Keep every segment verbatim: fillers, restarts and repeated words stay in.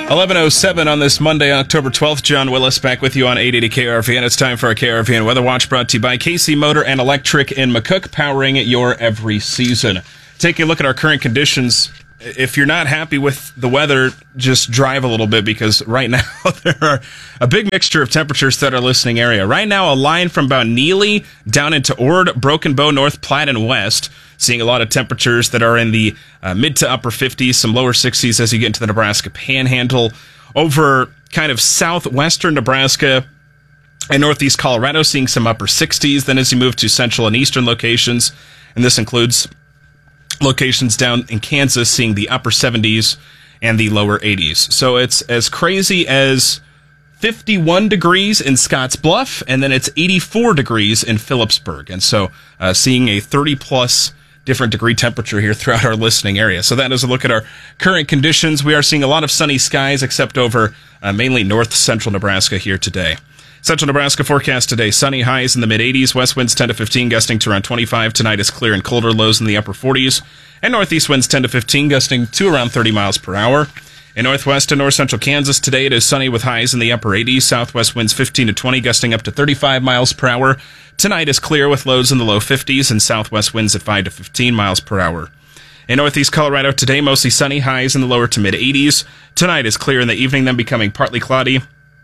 eleven oh seven on this Monday, October twelfth. John Willis back with you on eight eighty K R V N. It's time for our K R V N Weather Watch, brought to you by K C Motor and Electric in McCook, powering your every season. Taking a look at our current conditions. If you're not happy with the weather, just drive a little bit, because right now there are a big mixture of temperatures throughout our listening area. Right now, a line from about Neely down into Ord, Broken Bow, North Platte, and West. Seeing a lot of temperatures that are in the uh, mid to upper fifties, some lower sixties as you get into the Nebraska Panhandle. Over kind of southwestern Nebraska and northeast Colorado, seeing some upper sixties. Then as you move to central and eastern locations, and this includes locations down in Kansas, seeing the upper seventies and the lower eighties. So it's as crazy as fifty-one degrees in Scotts Bluff, and then it's eighty-four degrees in Phillipsburg. And so uh, seeing a thirty plus different degree temperature here throughout our listening area. So that is a look at our current conditions. We are seeing a lot of sunny skies, except over uh, mainly north central Nebraska here today. Central Nebraska forecast today: sunny, highs in the mid eighties, west winds ten to fifteen, gusting to around twenty-five. Tonight is clear and colder, lows in the upper forties, and northeast winds ten to fifteen, gusting to around thirty miles per hour. In northwest and north central Kansas today, it is sunny with highs in the upper eighties, southwest winds fifteen to twenty, gusting up to thirty-five miles per hour. Tonight is clear with lows in the low fifties and southwest winds at five to fifteen miles per hour. In northeast Colorado today, mostly sunny, highs in the lower to mid eighties. Tonight is clear in the evening, then becoming partly cloudy.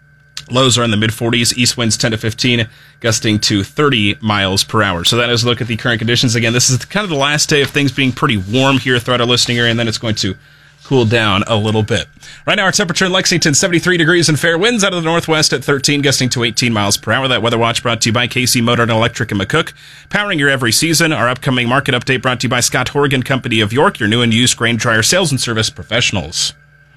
Lows are in the mid forties, east winds ten to fifteen, gusting to thirty miles per hour. So that is a look at the current conditions. Again, this is kind of the last day of things being pretty warm here throughout our listening area, and then it's going to cool down a little bit. Right now, our temperature in Lexington, seventy-three degrees and fair winds out of the northwest at thirteen, gusting to eighteen miles per hour. That weather watch brought to you by K C Motor and Electric in McCook, powering your every season. Our upcoming market update brought to you by Scott Horgan Company of York, your new and used grain dryer sales and service professionals.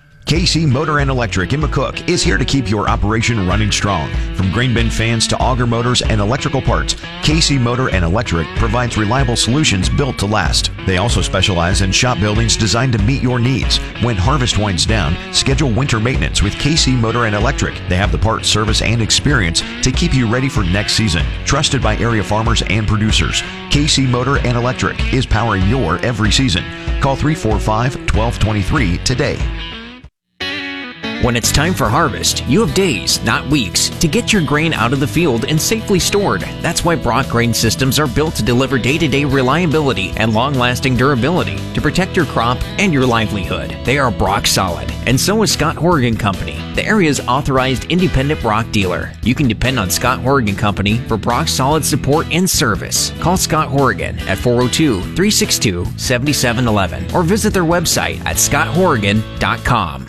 K C Motor and Electric in McCook is here to keep your operation running strong. From grain bin fans to auger motors and electrical parts, K C Motor and Electric provides reliable solutions built to last. They also specialize in shop buildings designed to meet your needs. When harvest winds down, schedule winter maintenance with K C Motor and Electric. They have the parts, service, and experience to keep you ready for next season. Trusted by area farmers and producers, K C Motor and Electric is powering your every season. Call three four five, one two two three today. When it's time for harvest, you have days, not weeks, to get your grain out of the field and safely stored. That's why Brock Grain Systems are built to deliver day-to-day reliability and long-lasting durability to protect your crop and your livelihood. They are Brock Solid, and so is Scott Horgan Company, the area's authorized independent Brock dealer. You can depend on Scott Horgan Company for Brock Solid support and service. Call Scott Horgan at four oh two, three six two, seven seven one one or visit their website at scott horgan dot com.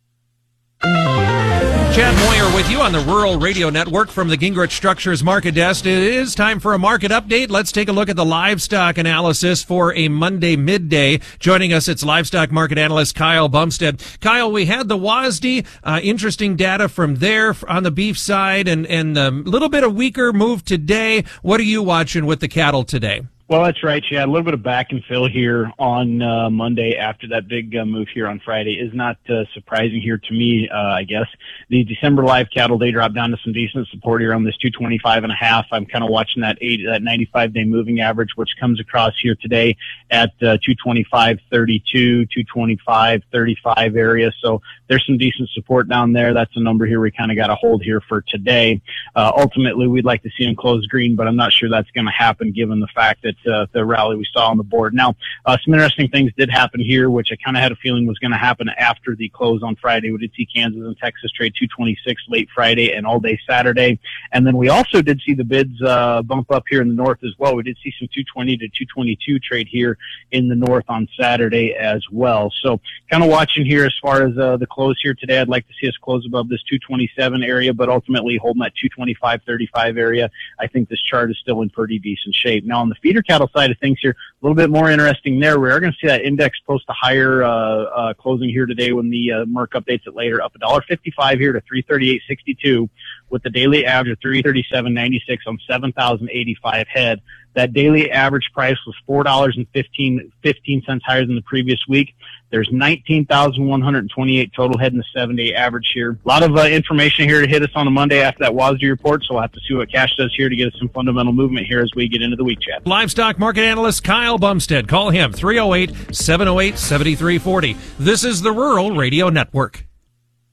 Chad Moyer with you on the Rural Radio Network from the Gingrich Structures Market Desk. It is time for a market update. Let's take a look at the livestock analysis for a Monday midday. Joining us, it's livestock market analyst Kyle Bumstead. Kyle, we had the W A S D, uh, interesting data from there on the beef side, and, and a little bit of weaker move today. What are you watching with the cattle today? Well, that's right, Chad. A little bit of back and fill here on uh, Monday after that big uh, move here on Friday is not uh, surprising here to me, uh, I guess. The December live cattle, they dropped down to some decent support here on this two twenty-five and a half. I'm kind of watching that eighty, that ninety-five day moving average, which comes across here today at uh, two twenty-five thirty-two, two twenty-five thirty-five area. So there's some decent support down there. That's a number here we kind of got to hold here for today. Uh, ultimately, we'd like to see them close green, but I'm not sure that's going to happen given the fact that Uh, the rally we saw on the board. Now, uh, some interesting things did happen here, which I kind of had a feeling was going to happen after the close on Friday. We did see Kansas and Texas trade two twenty-six late Friday and all day Saturday. And then we also did see the bids uh, bump up here in the north as well. We did see some two twenty to two twenty-two trade here in the north on Saturday as well. So kind of watching here as far as uh, the close here today. I'd like to see us close above this two twenty-seven area, but ultimately holding that two twenty-five thirty-five area. I think this chart is still in pretty decent shape. Now, on the feeder cattle side of things here, a little bit more interesting there. We are going to see that index post a higher uh, uh, closing here today when the uh, Merck updates it later, up one dollar fifty-five here to three thirty-eight sixty-two, with the daily average of three thirty-seven ninety-six on seven thousand eighty-five head. That daily average price was four dollars and fifteen cents higher than the previous week. There's nineteen thousand one hundred twenty-eight total head in the seven-day average here. A lot of uh, information here to hit us on a Monday after that W A S D report, so we'll have to see what cash does here to get us some fundamental movement here as we get into the week, Chad. Livestock market analyst Kyle Bumstead. Call him, three oh eight, seven oh eight, seven three four oh. This is the Rural Radio Network.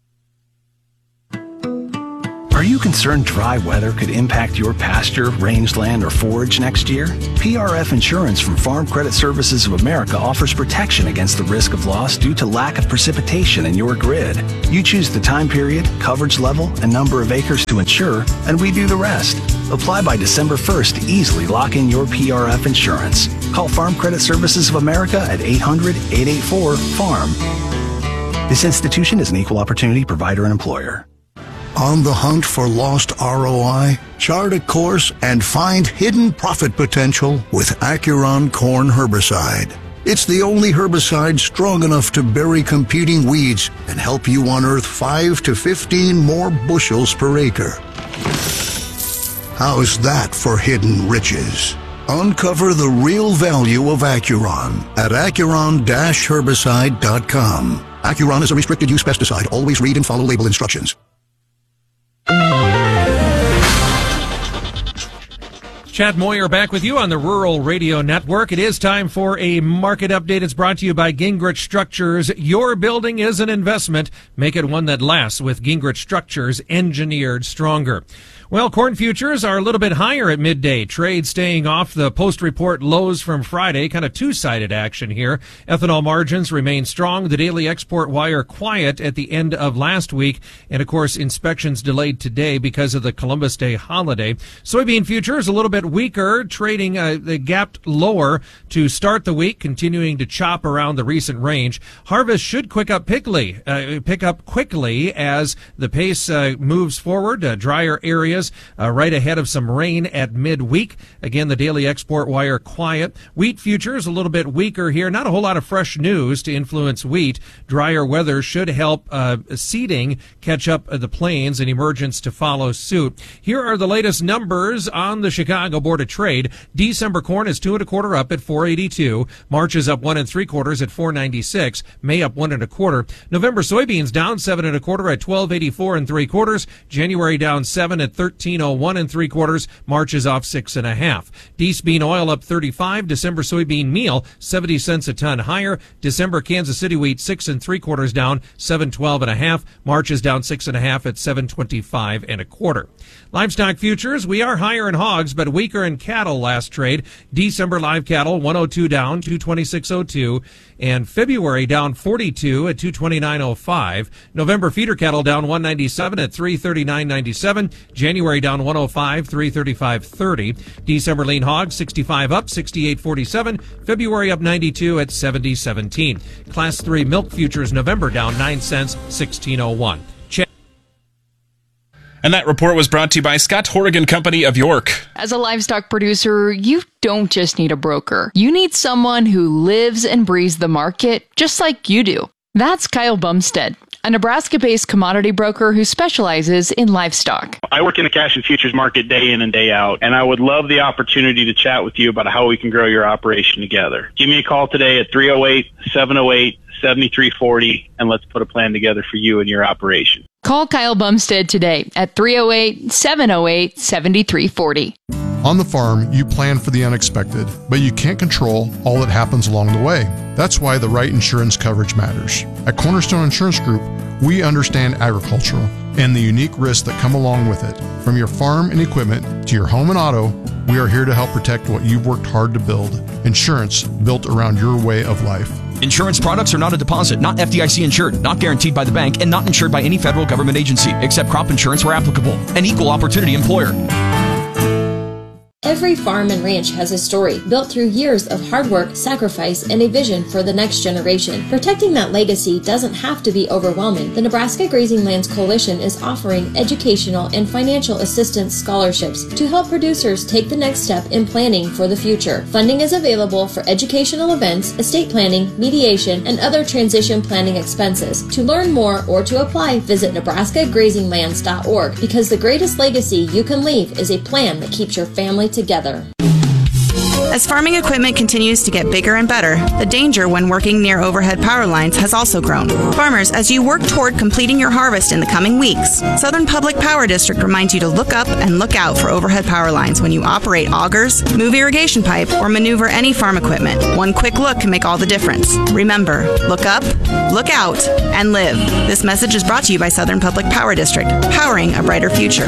Are you concerned dry weather could impact your pasture, rangeland, or forage next year? P R F Insurance from Farm Credit Services of America offers protection against the risk of loss due to lack of precipitation in your grid. You choose the time period, coverage level, and number of acres to insure, and we do the rest. Apply by December first to easily lock in your P R F insurance. Call Farm Credit Services of America at eight hundred, eight eight four, farm. This institution is an equal opportunity provider and employer. On the hunt for lost R O I? Chart a course and find hidden profit potential with Acuron Corn Herbicide. It's the only herbicide strong enough to bury competing weeds and help you unearth five to fifteen more bushels per acre. How's that for hidden riches? Uncover the real value of Acuron at Acuron herbicide dot com. Acuron is a restricted use pesticide. Always read and follow label instructions. Chad Moyer back with you on the Rural Radio Network. It is time for a market update. It's brought to you by Gingrich Structures. Your building is an investment. Make it one that lasts with Gingrich Structures, engineered stronger. Well, corn futures are a little bit higher at midday. Trade staying off the post-report lows from Friday. Kind of two-sided action here. Ethanol margins remain strong. The daily export wire quiet at the end of last week. And, of course, inspections delayed today because of the Columbus Day holiday. Soybean futures a little bit weaker, trading uh, they gapped lower to start the week, continuing to chop around the recent range. Harvest should quick up quickly, uh, pick up quickly as the pace uh, moves forward. Uh, drier areas Uh, right ahead of some rain at midweek. Again, the daily export wire quiet. Wheat futures a little bit weaker here. Not a whole lot of fresh news to influence wheat. Drier weather should help uh, seeding catch up the plains and emergence to follow suit. Here are the latest numbers on the Chicago Board of Trade. December corn is two and a quarter up at four eighty-two. March is up one and three quarters at four ninety-six. May up one and a quarter. November soybeans down seven and a quarter at twelve eighty-four and three quarters. January down seven at thirteen oh one and three quarters. March is off six and a half. Dees bean oil up thirty-five. December soybean meal seventy cents a ton higher. December Kansas City wheat six and three quarters down seven twelve and a half. March is down six and a half at seven twenty-five and a quarter. Livestock futures, we are higher in hogs but weaker in cattle last trade. December live cattle one oh two down two twenty-six oh two, and February down forty-two at two twenty-nine oh five. November feeder cattle down one ninety-seven at three thirty-nine ninety-seven. January down one oh five, three thirty-five thirty. December lean hogs sixty-five up sixty-eight forty-seven. February up ninety-two at seventy seventeen. Class three milk futures November down nine cents sixteen oh one. And that report was brought to you by Scott Horrigan Company of York. As a livestock producer, you don't just need a broker. You need someone who lives and breathes the market just like you do. That's Kyle Bumstead, a Nebraska-based commodity broker who specializes in livestock. I work in the cash and futures market day in and day out, and I would love the opportunity to chat with you about how we can grow your operation together. Give me a call today at three oh eight, seven oh eight, seven three four oh, and let's put a plan together for you and your operation. Call Kyle Bumstead today at three oh eight, seven oh eight, seven three four oh. On the farm, you plan for the unexpected, but you can't control all that happens along the way. That's why the right insurance coverage matters. At Cornerstone Insurance Group, we understand agricultural and the unique risks that come along with it. From your farm and equipment to your home and auto, we are here to help protect what you've worked hard to build. Insurance built around your way of life. Insurance products are not a deposit, not F D I C insured, not guaranteed by the bank, and not insured by any federal government agency, except crop insurance where applicable. An equal opportunity employer. Every farm and ranch has a story built through years of hard work, sacrifice, and a vision for the next generation. Protecting that legacy doesn't have to be overwhelming. The Nebraska Grazing Lands Coalition is offering educational and financial assistance scholarships to help producers take the next step in planning for the future. Funding is available for educational events, estate planning, mediation, and other transition planning expenses. To learn more or to apply, visit Nebraska Grazing Lands dot org, because the greatest legacy you can leave is a plan that keeps your family together. As farming equipment continues to get bigger and better, the danger when working near overhead power lines has also grown. Farmers, as you work toward completing your harvest in the coming weeks, Southern Public Power District reminds you to look up and look out for overhead power lines when you operate augers, move irrigation pipe, or maneuver any farm equipment. One quick look can make all the difference. Remember, look up, look out, and live. This message is brought to you by Southern Public Power District, powering a brighter future.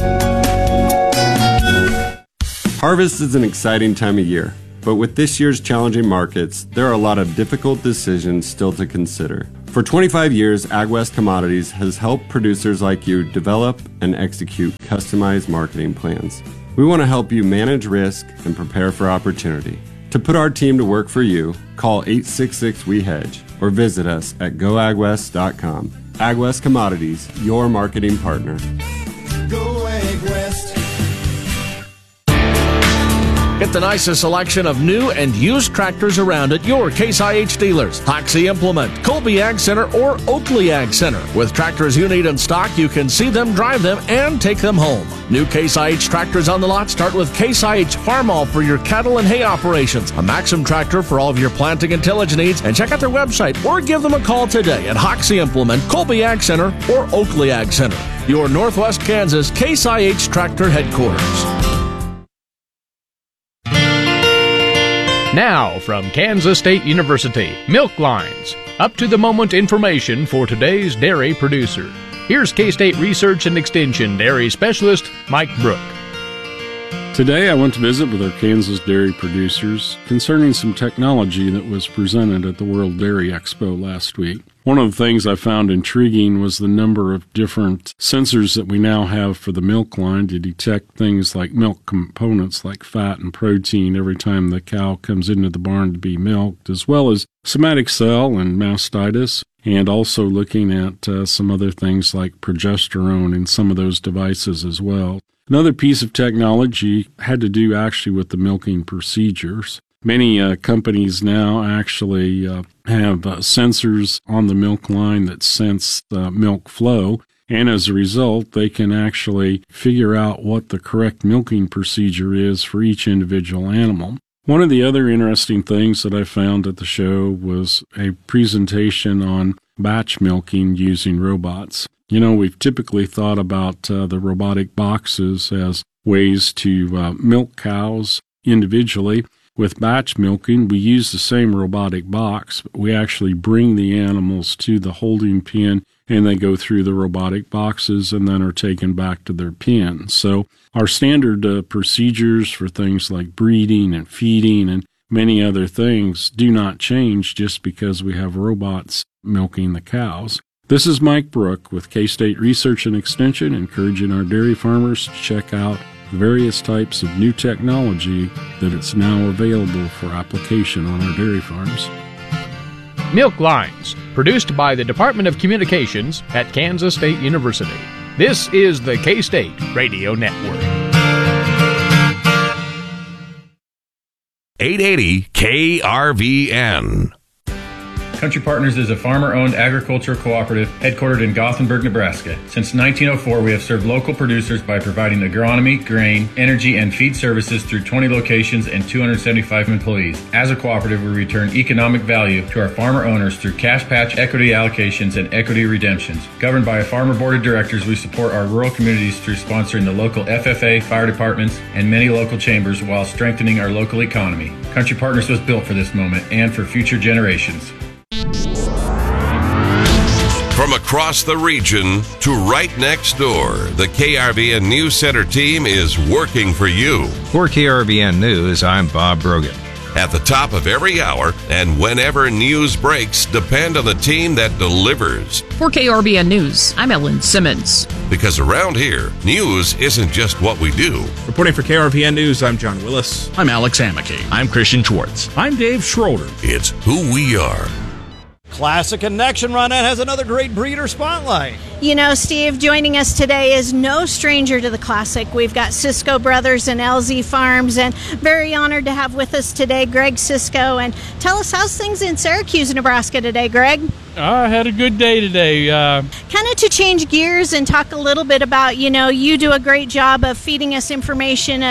Harvest is an exciting time of year, but with this year's challenging markets, there are a lot of difficult decisions still to consider. For twenty-five years, AgWest Commodities has helped producers like you develop and execute customized marketing plans. We want to help you manage risk and prepare for opportunity. To put our team to work for you, call eight six six, W E HEDGE or visit us at go ag west dot com. AgWest Commodities, your marketing partner. Go AgWest. Get the nicest selection of new and used tractors around at your Case I H dealers. Hoxie Implement, Colby Ag Center, or Oakley Ag Center. With tractors you need in stock, you can see them, drive them, and take them home. New Case I H tractors on the lot start with Case I H Farmall for your cattle and hay operations, a Maxim tractor for all of your planting and tillage needs, and check out their website or give them a call today at Hoxie Implement, Colby Ag Center, or Oakley Ag Center. Your Northwest Kansas Case I H tractor headquarters. Now, from Kansas State University, Milk Lines, up-to-the-moment information for today's dairy producer. Here's K-State Research and Extension Dairy Specialist Mike Brook. Today I went to visit with our Kansas dairy producers concerning some technology that was presented at the World Dairy Expo last week. One of the things I found intriguing was the number of different sensors that we now have for the milk line to detect things like milk components like fat and protein every time the cow comes into the barn to be milked, as well as somatic cell and mastitis, and also looking at uh, some other things like progesterone in some of those devices as well. Another piece of technology had to do actually with the milking procedures. Many uh, companies now actually uh, have uh, sensors on the milk line that sense uh, milk flow, and as a result, they can actually figure out what the correct milking procedure is for each individual animal. One of the other interesting things that I found at the show was a presentation on batch milking using robots. You know, we've typically thought about uh, the robotic boxes as ways to uh, milk cows individually. With batch milking, we use the same robotic box, but we actually bring the animals to the holding pen and they go through the robotic boxes and then are taken back to their pen. So our standard uh, procedures for things like breeding and feeding and many other things do not change just because we have robots milking the cows. This is Mike Brook with K-State Research and Extension, encouraging our dairy farmers to check out various types of new technology that it's now available for application on our dairy farms. Milk Lines, produced by the Department of Communications at Kansas State University. This is the K-State Radio Network. eight eighty K R V N. Country Partners is a farmer-owned agricultural cooperative headquartered in Gothenburg, Nebraska. Since nineteen oh four, we have served local producers by providing agronomy, grain, energy, and feed services through twenty locations and two hundred seventy-five employees. As a cooperative, we return economic value to our farmer owners through cash patch equity allocations and equity redemptions. Governed by a farmer board of directors, we support our rural communities through sponsoring the local F F A, fire departments, and many local chambers while strengthening our local economy. Country Partners was built for this moment and for future generations. From across the region to right next door, the K R V N News Center team is working for you. For K R V N News, I'm Bob Brogan. At the top of every hour and whenever news breaks, depend on the team that delivers. For K R V N News, I'm Ellen Simmons. Because around here, news isn't just what we do. Reporting for K R V N News, I'm John Willis. I'm Alex Amicky. I'm Christian Schwartz. I'm Dave Schroeder. It's who we are. Classic Connection Ronette has another great breeder spotlight. You know, Steve, joining us today is no stranger to the Classic. We've got Cisco Brothers and L Z Farms, and very honored to have with us today Greg Cisco. And tell us, how's things in Syracuse, Nebraska today, Greg? I had a good day today. Uh, kind of to change gears and talk a little bit about, you know, you do a great job of feeding us information of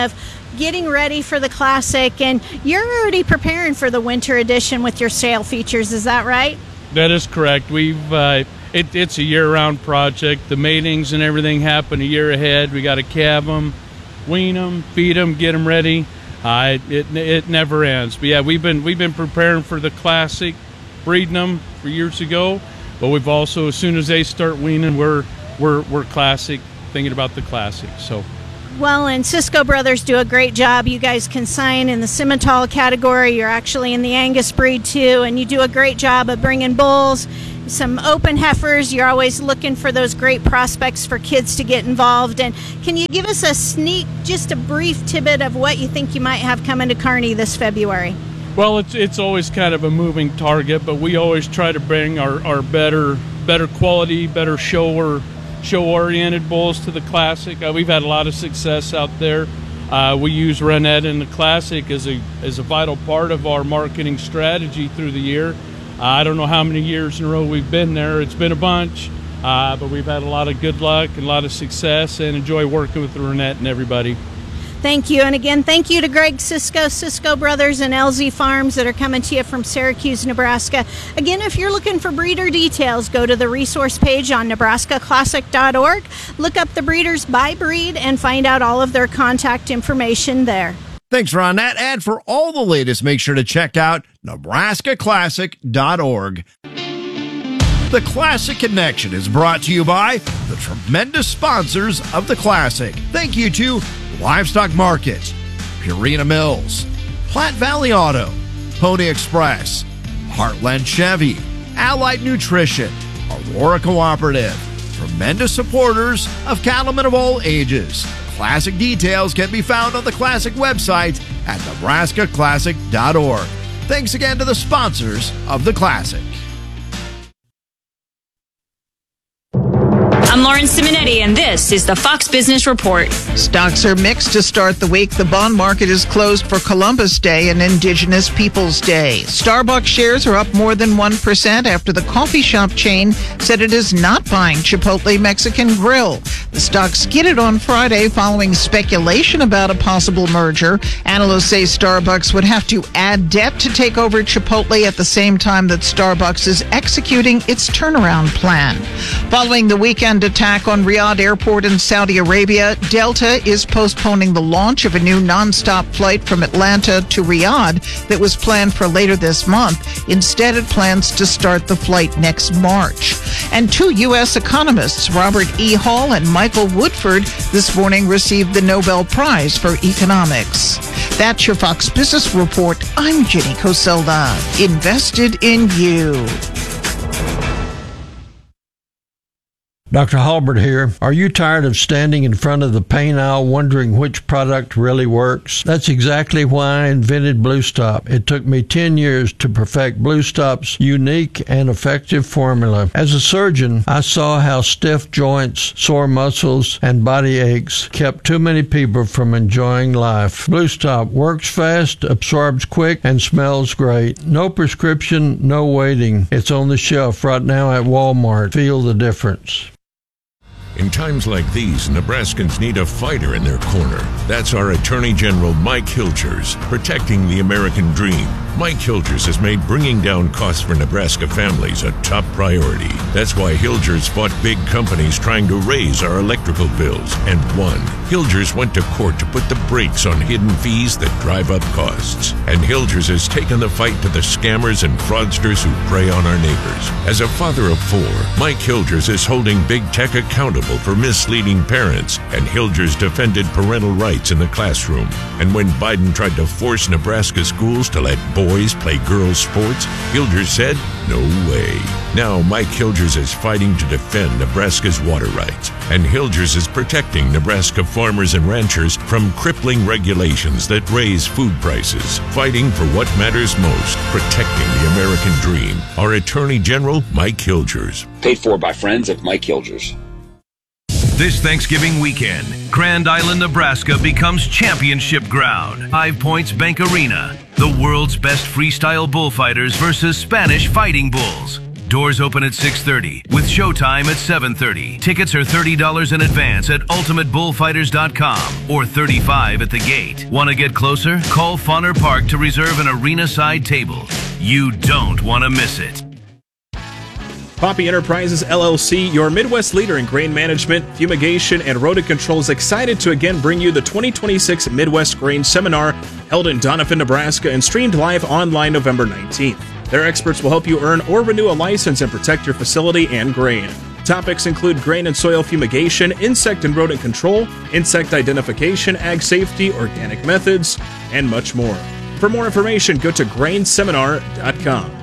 getting ready for the Classic, and you're already preparing for the winter edition with your sale features. Is that right? That is correct. We've uh, it, it's a year-round project. The matings and everything happen a year ahead. We got to calve them, wean them, feed them, get them ready. Uh, it, it it never ends. But yeah, we've been we've been preparing for the Classic, breeding them for years ago. But we've also, as soon as they start weaning, we're we're we're Classic, thinking about the Classic. So. Well, and Cisco Brothers do a great job. You guys consign in the Simmental category. You're actually in the Angus breed too, and you do a great job of bringing bulls, some open heifers. You're always looking for those great prospects for kids to get involved. And can you give us a sneak, just a brief tidbit of what you think you might have coming to Kearney this February? Well, it's it's always kind of a moving target, but we always try to bring our, our better better quality, better shower. show-oriented bulls to the Classic. Uh, we've had a lot of success out there. Uh, we use Renette in the Classic as a as a vital part of our marketing strategy through the year. Uh, I don't know how many years in a row we've been there. It's been a bunch, uh, but we've had a lot of good luck and a lot of success, and enjoy working with Renette and everybody. Thank you. And again, thank you to Greg Cisco, Cisco Brothers, and L Z Farms that are coming to you from Syracuse, Nebraska. Again, if you're looking for breeder details, go to the resource page on Nebraska Classic dot org. Look up the breeders by breed and find out all of their contact information there. Thanks, Ron. That ad for all the latest. Make sure to check out Nebraska Classic dot org. The Classic Connection is brought to you by the tremendous sponsors of the Classic. Thank you to Livestock Market, Purina Mills, Platte Valley Auto, Pony Express, Heartland Chevy, Allied Nutrition, Aurora Cooperative, tremendous supporters of cattlemen of all ages. Classic details can be found on the Classic website at Nebraska Classic dot org. Thanks again to the sponsors of the Classic. I'm Lauren Simonetti, and this is the Fox Business Report. Stocks are mixed to start the week. The bond market is closed for Columbus Day and Indigenous Peoples Day. Starbucks shares are up more than one percent after the coffee shop chain said it is not buying Chipotle Mexican Grill. The stock skidded on Friday following speculation about a possible merger. Analysts say Starbucks would have to add debt to take over Chipotle at the same time that Starbucks is executing its turnaround plan. Following the weekend attack on Riyadh Airport in Saudi Arabia, Delta is postponing the launch of a new nonstop flight from Atlanta to Riyadh that was planned for later this month. Instead, it plans to start the flight next March. And two U S economists, Robert E. Hall and Michael Woodford, this morning received the Nobel Prize for Economics. That's your Fox Business Report. I'm Jenny Coselda. Invested in you. Doctor Halbert here. Are you tired of standing in front of the paint aisle wondering which product really works? That's exactly why I invented Blue Stop. It took me ten years to perfect Blue Stop's unique and effective formula. As a surgeon, I saw how stiff joints, sore muscles, and body aches kept too many people from enjoying life. Blue Stop works fast, absorbs quick, and smells great. No prescription, no waiting. It's on the shelf right now at Walmart. Feel the difference. In times like these, Nebraskans need a fighter in their corner. That's our Attorney General Mike Hilgers, protecting the American dream. Mike Hilgers has made bringing down costs for Nebraska families a top priority. That's why Hilgers fought big companies trying to raise our electrical bills and won. Hilgers went to court to put the brakes on hidden fees that drive up costs. And Hilgers has taken the fight to the scammers and fraudsters who prey on our neighbors. As a father of four, Mike Hilgers is holding big tech accountable for misleading parents, and Hilgers defended parental rights in the classroom. And when Biden tried to force Nebraska schools to let boys play girls' sports, Hilgers said, no way. Now Mike Hilgers is fighting to defend Nebraska's water rights, and Hilgers is protecting Nebraska farmers and ranchers from crippling regulations that raise food prices, fighting for what matters most, protecting the American dream. Our Attorney General, Mike Hilgers. Paid for by friends of Mike Hilgers. This Thanksgiving weekend, Grand Island, Nebraska becomes championship ground. Five Points Bank Arena. The world's best freestyle bullfighters versus Spanish fighting bulls. Doors open at six thirty with showtime at seven thirty. Tickets are thirty dollars in advance at ultimate bullfighters dot com or thirty-five dollars at the gate. Want to get closer? Call Fauner Park to reserve an arena-side table. You don't want to miss it. Poppy Enterprises, L L C, your Midwest leader in grain management, fumigation, and rodent control, is excited to again bring you the twenty twenty-six Midwest Grain Seminar held in Doniphan, Nebraska, and streamed live online November nineteenth. Their experts will help you earn or renew a license and protect your facility and grain. Topics include grain and soil fumigation, insect and rodent control, insect identification, ag safety, organic methods, and much more. For more information, go to grain seminar dot com.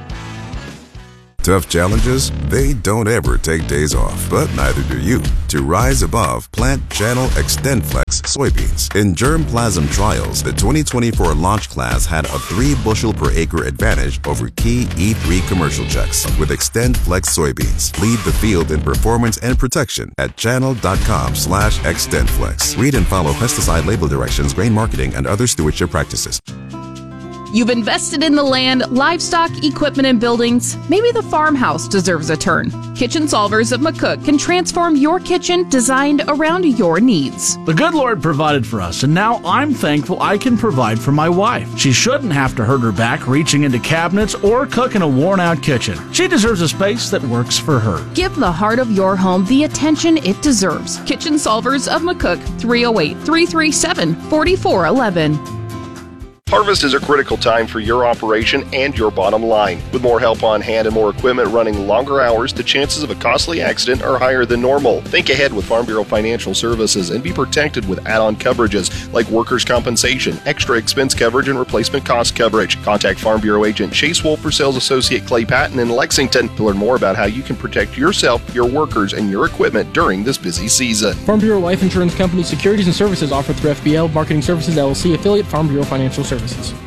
Tough challenges, they don't ever take days off, but neither do you. To rise above, plant Channel XtendFlex soybeans. In germplasm trials, the twenty twenty-four launch class had a three bushel per acre advantage over key E three commercial checks. With XtendFlex soybeans, lead the field in performance and protection at channel.com slash XtendFlex. Read and follow pesticide label directions, grain marketing, and other stewardship practices. You've invested in the land, livestock, equipment, and buildings. Maybe the farmhouse deserves a turn. Kitchen Solvers of McCook can transform your kitchen designed around your needs. The good Lord provided for us, and now I'm thankful I can provide for my wife. She shouldn't have to hurt her back reaching into cabinets or cook in a worn-out kitchen. She deserves a space that works for her. Give the heart of your home the attention it deserves. Kitchen Solvers of McCook, three oh eight, three three seven, four four one one. Harvest is a critical time for your operation and your bottom line. With more help on hand and more equipment running longer hours, the chances of a costly accident are higher than normal. Think ahead with Farm Bureau Financial Services and be protected with add-on coverages like workers' compensation, extra expense coverage, and replacement cost coverage. Contact Farm Bureau agent Chase Wolf or sales associate Clay Patton in Lexington to learn more about how you can protect yourself, your workers, and your equipment during this busy season. Farm Bureau Life Insurance Company securities and services offered through F B L Marketing Services, L L C, affiliate Farm Bureau Financial Services.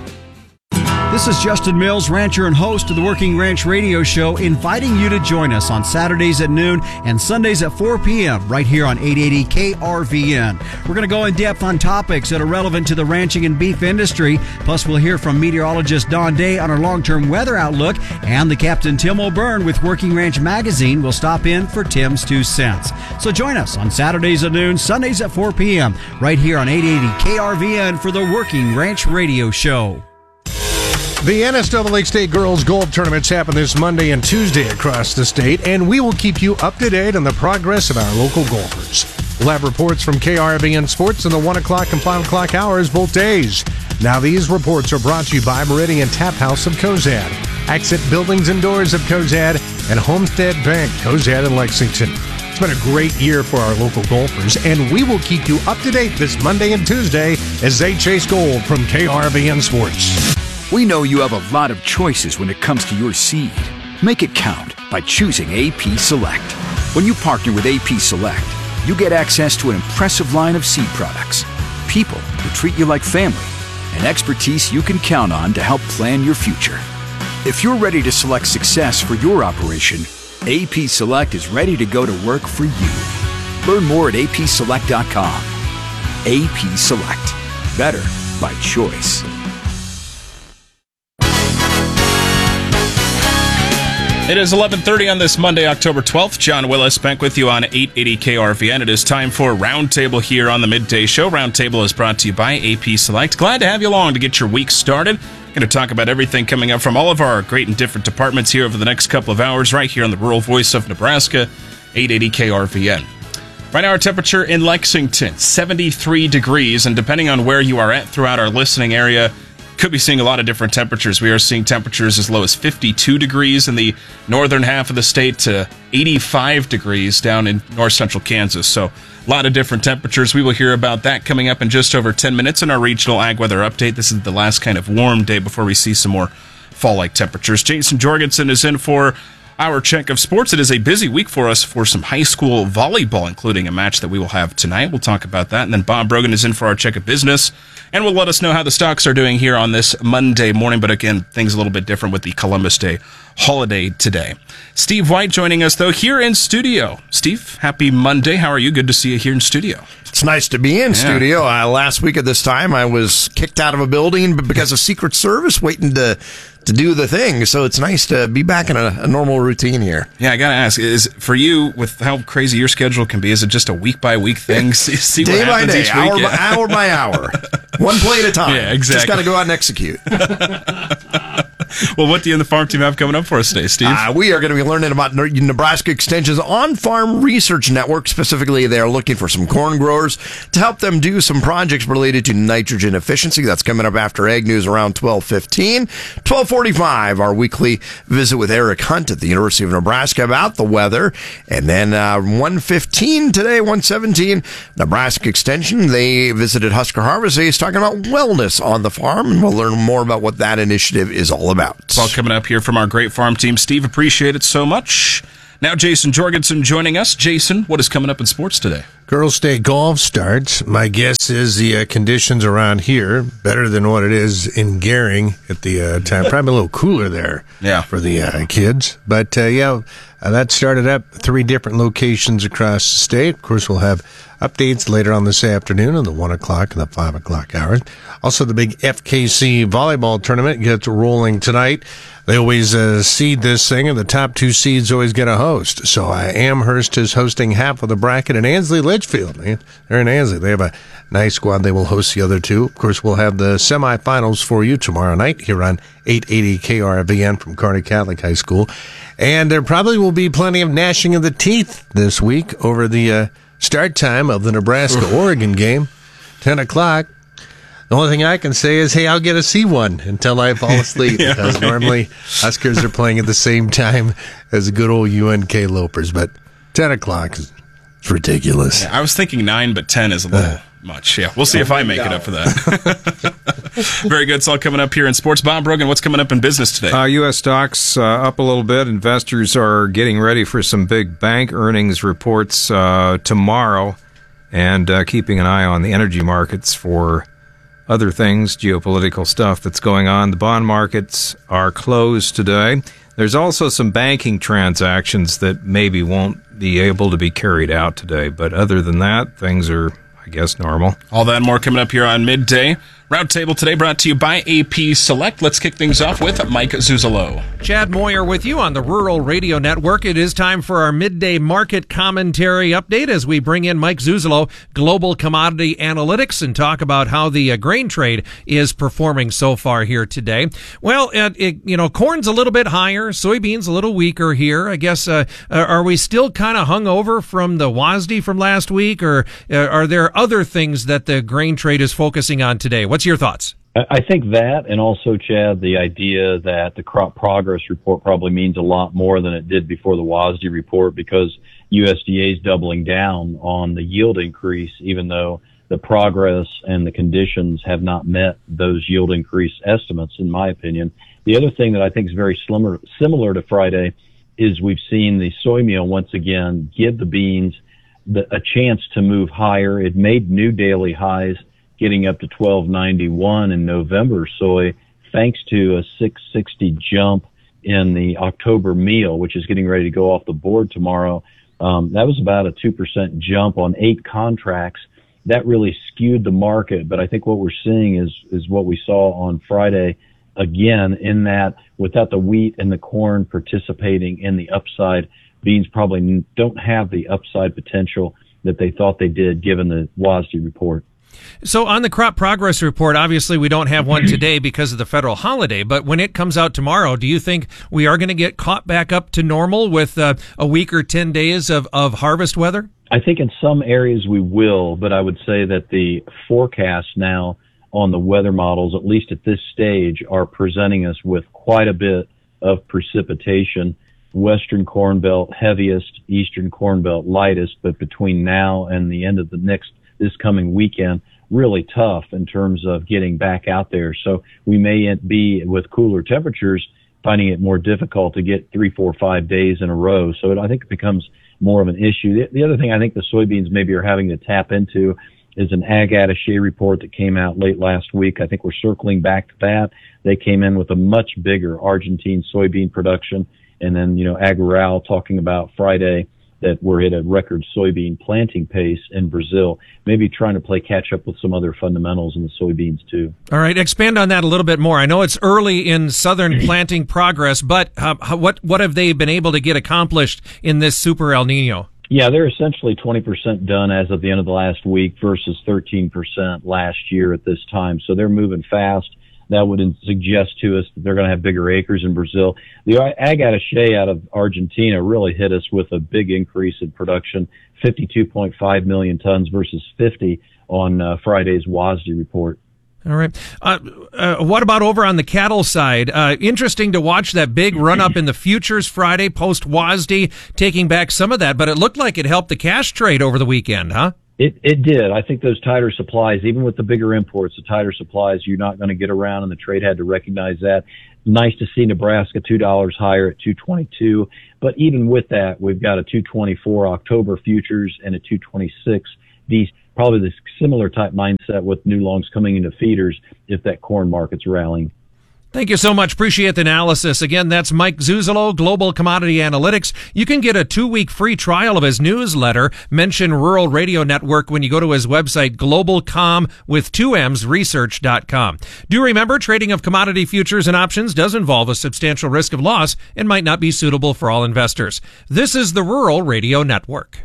This is Justin Mills, rancher and host of the Working Ranch Radio Show, inviting you to join us on Saturdays at noon and Sundays at four p.m. right here on eight eighty K R V N. We're going to go in depth on topics that are relevant to the ranching and beef industry. Plus, we'll hear from meteorologist Don Day on our long-term weather outlook, and the Captain Tim O'Byrne with Working Ranch Magazine will stop in for Tim's Two Cents. So join us on Saturdays at noon, Sundays at four p.m. right here on eight eighty K R V N for the Working Ranch Radio Show. The N S double A State Girls Golf Tournaments happen this Monday and Tuesday across the state, and we will keep you up to date on the progress of our local golfers. We'll have reports from K R V N Sports in the one o'clock and five o'clock hours both days. Now these reports are brought to you by Meridian Tap House of Cozad, Exit Buildings and Doors of Cozad, and Homestead Bank, Cozad and Lexington. It's been a great year for our local golfers, and we will keep you up to date this Monday and Tuesday as they chase gold from K R V N Sports. We know you have a lot of choices when it comes to your seed. Make it count by choosing A P Select. When you partner with A P Select, you get access to an impressive line of seed products, people who treat you like family, and expertise you can count on to help plan your future. If you're ready to select success for your operation, A P Select is ready to go to work for you. Learn more at A P select dot com. A P Select. Better by choice. It is eleven thirty on this Monday, October twelfth. John Willis back with you on eight eighty K R V N. It is time for Roundtable here on the Midday Show. Roundtable is brought to you by A P Select. Glad to have you along to get your week started. Going to talk about everything coming up from all of our great and different departments here over the next couple of hours right here on the Rural Voice of Nebraska, eight eighty K R V N. Right now, our temperature in Lexington, seventy-three degrees, and depending on where you are at throughout our listening area, could be seeing a lot of different temperatures. We are seeing temperatures as low as fifty-two degrees in the northern half of the state to eighty-five degrees down in north central Kansas. So a lot of different temperatures. We will hear about that coming up in just over ten minutes in our regional ag weather update. This is the last kind of warm day before we see some more fall-like temperatures. Jason Jorgensen is in for our check of sports. It is a busy week for us for some high school volleyball, including a match that we will have tonight. We'll talk about that. And then Bob Brogan is in for our check of business, and will let us know how the stocks are doing here on this Monday morning. But again, things a little bit different with the Columbus Day holiday today. Steve White joining us, though, here in studio. Steve, happy Monday. How are you? Good to see you here in studio. It's nice to be in Yeah. studio. Uh, last week at this time, I was kicked out of a building because of Secret Service, waiting to to do the thing. So it's nice to be back in a, a normal routine here. Yeah, I gotta ask: is for you, with how crazy your schedule can be, is it just a week by week thing? See, see day what by happens day, each hour week? by hour by hour, one play at a time. Yeah, exactly. Just got to go out and execute. Well, what do you and the farm team have coming up for us today, Steve? Uh, we are going to be learning about Nebraska Extension's On-Farm Research Network. Specifically, they are looking for some corn growers to help them do some projects related to nitrogen efficiency. That's coming up after Ag News around twelve fifteen. twelve forty-five, our weekly visit with Eric Hunt at the University of Nebraska about the weather. And then uh, one fifteen today, one seventeen, Nebraska Extension. They visited Husker Harvest Days talking about wellness on the farm, and we'll learn more about what that initiative is all about. It's all coming up here from our great farm team. Steve, appreciate it so much. Now Jason Jorgensen joining us. Jason, what is coming up in sports today? Girls State Golf starts. My guess is the uh, conditions around here better than what it is in Gering at the uh, time. Probably a little cooler there yeah. for the uh, kids. But, uh, yeah, uh, that started up three different locations across the state. Of course, we'll have updates later on this afternoon in the one o'clock and the five o'clock hours. Also, the big F K C volleyball tournament gets rolling tonight. They always uh, seed this thing, and the top two seeds always get a host. So uh, Amherst is hosting half of the bracket, and Ansley Litchfield, man, they're in Ansley. They have a nice squad. They will host the other two. Of course, we'll have the semifinals for you tomorrow night here on eight eighty K R V N from Kearney Catholic High School. And there probably will be plenty of gnashing of the teeth this week over the uh, start time of the Nebraska-Oregon game, ten o'clock. The only thing I can say is, hey, I'll get to see one until I fall asleep, yeah, because right. normally Huskers are playing at the same time as the good old U N K Lopers, but ten o'clock is ridiculous. Yeah, I was thinking nine, but ten is a little uh, much. Yeah, we'll see oh if I make God. it up for that. Very good. It's all coming up here in sports. Bob Brogan, what's coming up in business today? Uh, U S stocks uh, up a little bit. Investors are getting ready for some big bank earnings reports uh, tomorrow, and uh, keeping an eye on the energy markets for other things, geopolitical stuff that's going on. The bond markets are closed today. There's also some banking transactions that maybe won't be able to be carried out today. But other than that, things are, I guess, normal. All that and more coming up here on Midday. Roundtable today brought to you by A P Select. Let's kick things off with Mike Zuzolo. Chad Moyer with you on the Rural Radio Network. It is time for our midday market commentary update as we bring in Mike Zuzolo, Global Commodity Analytics, and talk about how the uh, grain trade is performing so far here today. Well, it, it, you know, corn's a little bit higher, soybeans a little weaker here. I guess, uh, are we still kind of hung over from the W A S D from last week, or uh, are there other things that the grain trade is focusing on today? What's your thoughts? I think that, and also, Chad, the idea that the crop progress report probably means a lot more than it did before the W A S D report, because U S D A is doubling down on the yield increase, even though the progress and the conditions have not met those yield increase estimates, in my opinion. The other thing that I think is very similar, similar to Friday is we've seen the soy meal once again give the beans the, a chance to move higher. It made new daily highs, getting up to twelve ninety-one in November soy, thanks to a six sixty jump in the October meal, which is getting ready to go off the board tomorrow. Um, that was about a two percent jump on eight contracts. That really skewed the market. But I think what we're seeing is, is what we saw on Friday again, in that without the wheat and the corn participating in the upside, beans probably don't have the upside potential that they thought they did given the W A S D report. So on the crop progress report, obviously we don't have one today because of the federal holiday, but when it comes out tomorrow, do you think we are going to get caught back up to normal with uh, a week or ten days of, of harvest weather? I think in some areas we will, but I would say that the forecasts now on the weather models, at least at this stage, are presenting us with quite a bit of precipitation. Western Corn Belt heaviest, Eastern Corn Belt lightest, but between now and the end of the next this coming weekend, really tough in terms of getting back out there. So we may be, with cooler temperatures, finding it more difficult to get three, four, five days in a row. So it, I think it becomes more of an issue. The, the other thing I think the soybeans maybe are having to tap into is an ag attaché report that came out late last week. I think we're circling back to that. They came in with a much bigger Argentine soybean production. And then, you know, Ag Rural talking about Friday that we're at a record soybean planting pace in Brazil, maybe trying to play catch up with some other fundamentals in the soybeans too. All right, expand on that a little bit more. I know it's early in southern planting progress, but uh, what what have they been able to get accomplished in this super El Nino? Yeah, they're essentially twenty percent done as of the end of the last week versus thirteen percent last year at this time. So they're moving fast. That would suggest to us that they're going to have bigger acres in Brazil. The ag attaché out of Argentina really hit us with a big increase in production, fifty-two point five million tons versus fifty on uh, Friday's W A S D report. All right. Uh, uh, what about over on the cattle side? Uh, interesting to watch that big run up in the futures Friday post W A S D, taking back some of that, but it looked like it helped the cash trade over the weekend, huh? It it did. I think those tighter supplies, even with the bigger imports, the tighter supplies, you're not going to get around, and the trade had to recognize that. Nice to see Nebraska two dollars higher at two twenty-two, but even with that, we've got a two twenty-four October futures and a two twenty-six. These probably the similar type mindset with new longs coming into feeders if that corn market's rallying. Thank you so much. Appreciate the analysis. Again, that's Mike Zuzolo, Global Commodity Analytics. You can get a two-week free trial of his newsletter. Mention Rural Radio Network when you go to his website, globalcom with two M's research dot com. Do remember, trading of commodity futures and options does involve a substantial risk of loss and might not be suitable for all investors. This is the Rural Radio Network.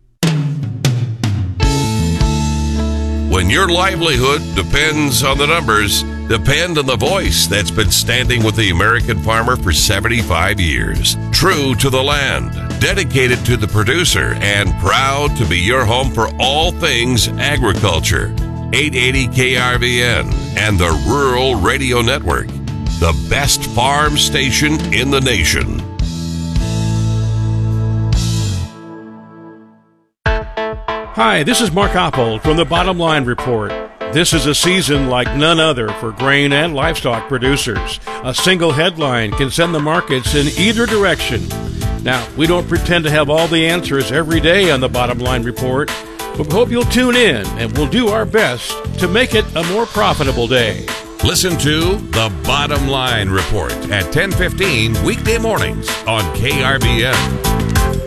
When your livelihood depends on the numbers, depend on the voice that's been standing with the American farmer for seventy-five years. True to the land, dedicated to the producer, and proud to be your home for all things agriculture. eight eighty K R V N and the Rural Radio Network, the best farm station in the nation. Hi, this is Mark Oppold from the Bottom Line Report. This is a season like none other for grain and livestock producers. A single headline can send the markets in either direction. Now, we don't pretend to have all the answers every day on the Bottom Line Report, but we hope you'll tune in and we'll do our best to make it a more profitable day. Listen to the Bottom Line Report at ten fifteen weekday mornings on K R V N.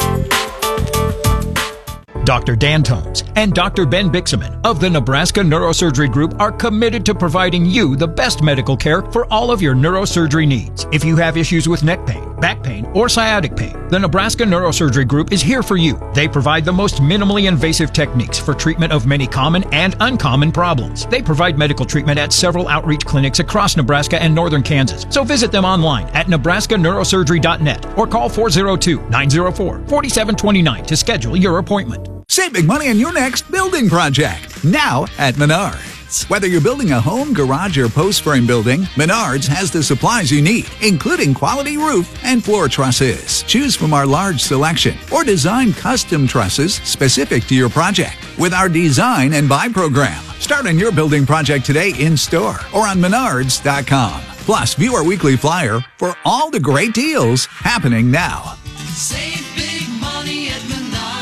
Doctor Dan Tomes and Doctor Ben Bixaman of the Nebraska Neurosurgery Group are committed to providing you the best medical care for all of your neurosurgery needs. If you have issues with neck pain, back pain, or sciatic pain, the Nebraska Neurosurgery Group is here for you. They provide the most minimally invasive techniques for treatment of many common and uncommon problems. They provide medical treatment at several outreach clinics across Nebraska and northern Kansas. So visit them online at nebraska neurosurgery dot net or call four oh two, nine oh four, four seven two nine to schedule your appointment. Save big money on your next building project, now at Menards. Whether you're building a home, garage, or post frame building, Menards has the supplies you need, including quality roof and floor trusses. Choose from our large selection or design custom trusses specific to your project with our Design and Buy program. Start on your building project today in store or on menards dot com. Plus, view our weekly flyer for all the great deals happening now. Save big money at Menards.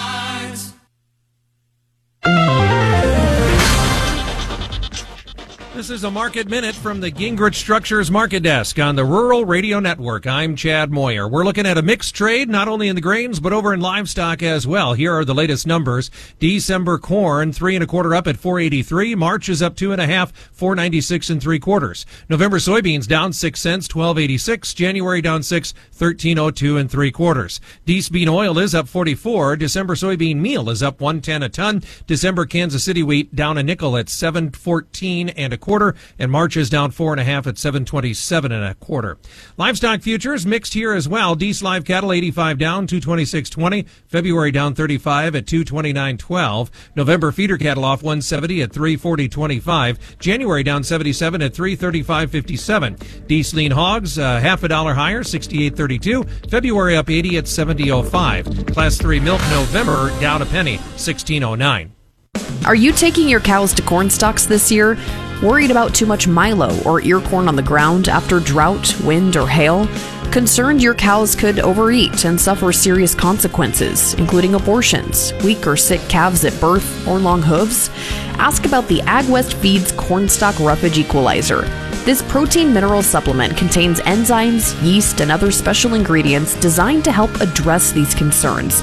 This is a Market Minute from the Gingrich Structures Market Desk on the Rural Radio Network. I'm Chad Moyer. We're looking at a mixed trade, not only in the grains, but over in livestock as well. Here are the latest numbers. December corn, three and a quarter up at four eighty-three. March is up two and a half, four ninety-six and three quarters. November soybeans down six cents, twelve eighty-six. January down six, thirteen oh two and three quarters. Dees bean oil is up forty-four. December soybean meal is up one ten a ton. December Kansas City wheat down a nickel at seven fourteen and a quarter, and March is down four and a half at seven twenty-seven and a quarter. Livestock futures mixed here as well. Dees live cattle eighty-five down, two twenty-six twenty. February down thirty-five at two twenty-nine twelve. November feeder cattle off one seventy at three forty twenty-five. January down seventy-seven at three thirty-five fifty-seven. Dees lean hogs uh, half a dollar higher, sixty-eight thirty-two. February up eighty at seventy oh five. Class three milk November down a penny, sixteen oh nine. Are you taking your cows to corn stalks this year? Worried about too much milo or ear corn on the ground after drought, wind, or hail? Concerned your cows could overeat and suffer serious consequences, including abortions, weak or sick calves at birth, or long hooves? Ask about the AgWest Feeds Cornstalk Roughage Equalizer. This protein mineral supplement contains enzymes, yeast, and other special ingredients designed to help address these concerns.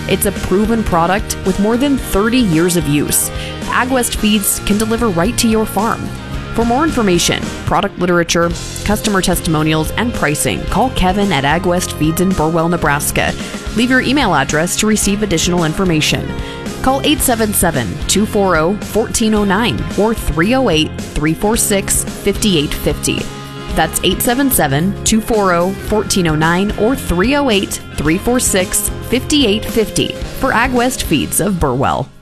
It's a proven product with more than thirty years of use. AgWest Feeds can deliver right to your farm. For more information, product literature, customer testimonials, and pricing, call Kevin at AgWest Feeds in Burwell, Nebraska. Leave your email address to receive additional information. Call eight seven seven, two four zero, one four zero nine or three zero eight, three four six, five eight five zero. That's eight seven seven, two four zero, one four zero nine or three zero eight, three four six, five eight five zero for AgWest Feeds of Burwell.